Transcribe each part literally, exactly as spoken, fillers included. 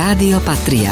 Rádio Patria.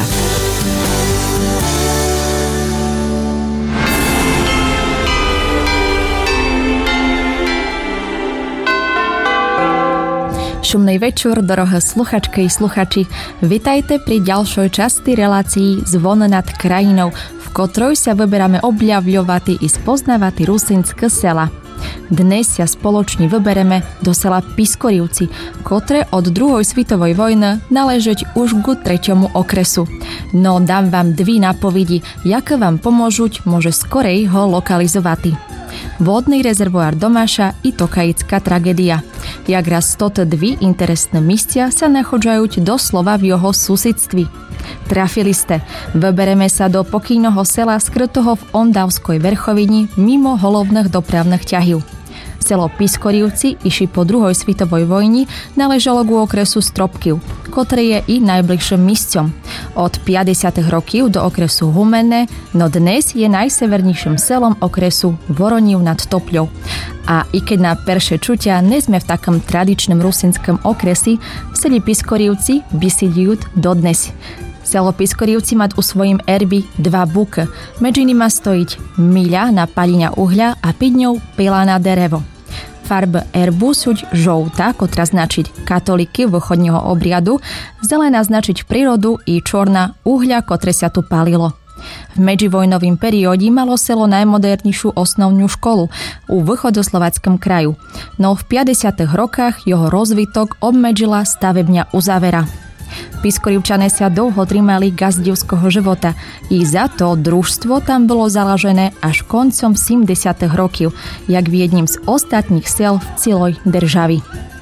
Šumný večer, drahé sluchačky i sluchači. Vitajte pri ďalšej časti relácií Zvon nad krajinou, v ktorej sa vyberáme obľavľovať i spoznávať rusínske sela. Dnes sa spoločne vybereme do sela Piskorivci, ktoré od druhej svetovej vojny náležeť už k tretiemu okresu. No dám vám dvi nápovedi, jaké vám pomôžu, môže skorej ho lokalizovať. Vodný rezervoár Domáša i Tokajická tragédia. Jak raz toto dvi interesné místia sa nachádzajú doslova v jeho susedství. Trafili ste, vybereme sa do pokýnoho sela skrytého v Ondavskoj vrchovini mimo hlavných dopravných ťahov. Selo Piskorivci iši po druhej svetovej vojni náležalo k okresu Stropkiv, ktoré je i najbližším místom. Od päťdesiatych rokov do okresu Humenné, no dnes je najsevernejším selom okresu Voronív nad Topľou. A i keď na perše čutia nezme v takom tradičnom rusínskom okresi, v seli Piskorivci bysídijú dodnes. Selo Piskorivci má u svojím erby dva buky. Medzi nimi stojiť miľa na palenia uhľa a pід ňou pila na derevo. Farba erbu sú žltá, ktorá značiť katolíky východného obriadu, zelená značiť prírodu i čorná uhľa, ktoré sa tu palilo. V medzivojnovým perióde malo selo najmodernejšiu osnovnú školu u východoslovackom kraju, no v päťdesiatych rokách jeho rozvitok obmedzila stavebňa uzavera. Piskorivčané sa dlho trimali gazdivského života i za to družstvo tam bolo založené až koncom sedemdesiatych rokov, jak v jedním z ostatných sel v celej državi.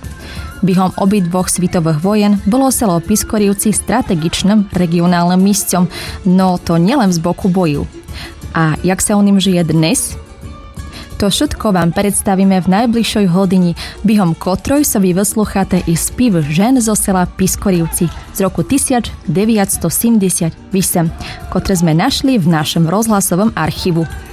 Bihom obidvoch svetových vojen bolo selo Piskorivci strategičným regionálnym místom, no to nielen z boku boju. A jak sa o ním žije dnes? To všetko vám predstavíme v najbližšej hodini, bihom ktorej sa vy vyslúchate i spív žen zo sela Piskorivci z roku devätnásťsedemdesiatosem, ktoré sme našli v našom rozhlasovom archívu.